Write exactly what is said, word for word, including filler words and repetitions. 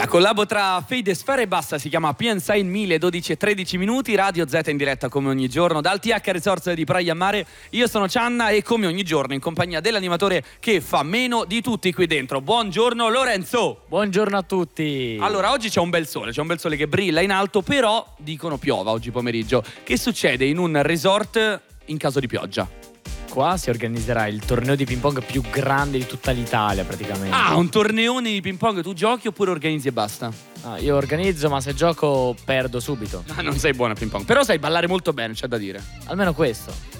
La collabo tra Fade e Sfera e Basta si chiama P and Sign mille, dodici e tredici minuti, Radio Z in diretta come ogni giorno dal T H Resort di Praia Mare. Io sono Cianna e come ogni giorno in compagnia dell'animatore che fa meno di tutti qui dentro. Buongiorno Lorenzo. Buongiorno a tutti. Allora, oggi c'è un bel sole, c'è un bel sole che brilla in alto, però dicono piova oggi pomeriggio. Che succede in un resort in caso di pioggia? Qua si organizzerà il torneo di ping pong più grande di tutta l'Italia praticamente. Ah, un torneone di ping pong, tu giochi oppure organizzi e basta? Ah, io organizzo, ma se gioco perdo subito. Ah, non sei buono a ping pong, però sai ballare molto bene, c'è da dire. Almeno questo.